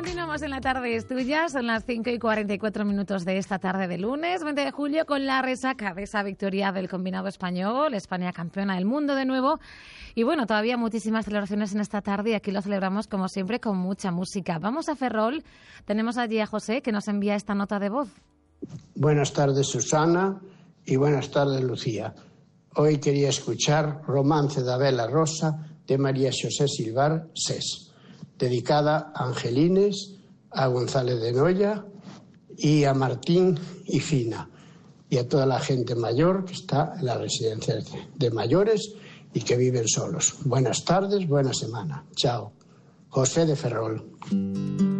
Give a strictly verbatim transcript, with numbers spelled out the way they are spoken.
Continuamos en la tarde es tuya, son las cinco y cuarenta y cuatro minutos de esta tarde de lunes, veinte de julio, con la resaca de esa victoria del combinado español, España campeona del mundo de nuevo. Y bueno, todavía muchísimas celebraciones en esta tarde y aquí lo celebramos como siempre con mucha música. Vamos a Ferrol, tenemos allí a José que nos envía esta nota de voz. Buenas tardes, Susana, y buenas tardes, Lucía. Hoy quería escuchar Romance da Bela Rosa de María Xosé Silvar Sés, dedicada a Angelines, a González de Noya y a Martín y Fina, y a toda la gente mayor que está en las residencias de mayores y que viven solos. Buenas tardes, buena semana. Chao. José de Ferrol.